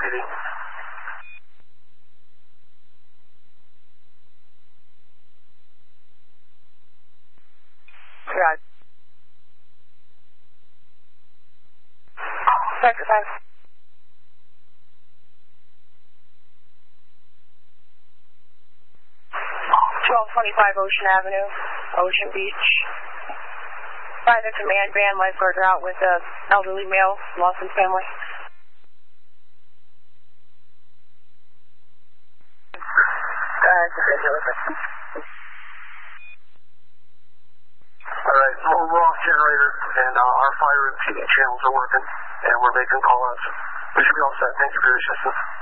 PD. Right. Sector 5. 1225 Ocean Avenue, Ocean Beach. By the command van, lifeguards are out with an elderly male, lost his family. Alright, we're off generator, and our fire and PD channels are working, and we're making call-outs. We should be all set. Thank you for your assistance.